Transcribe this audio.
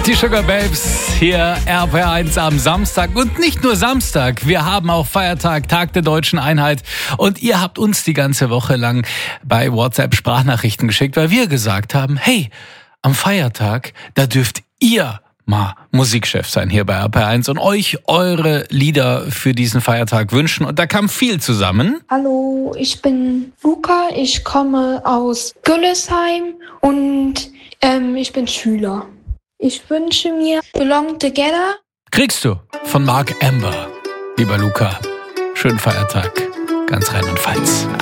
Die Sugar Babes hier RPR1 am Samstag und nicht nur Samstag, wir haben auch Feiertag, Tag der Deutschen Einheit und ihr habt uns die ganze Woche lang bei WhatsApp Sprachnachrichten geschickt, weil wir gesagt haben, hey, am Feiertag, da dürft ihr mal Musikchef sein hier bei RPR1 und euch eure Lieder für diesen Feiertag wünschen und da kam viel zusammen. Hallo, ich bin Luca, ich komme aus Güllesheim und ich bin Schüler. Ich wünsche mir Belong Together. Kriegst du von Mark Amber, lieber Luca. Schönen Feiertag, ganz Rheinland-Pfalz.